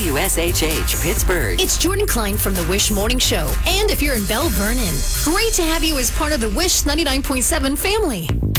WSHH Pittsburgh. It's Jordan Klein from the Wish Morning Show. And if you're in Bell Vernon, great to have you as part of the Wish 99.7 family.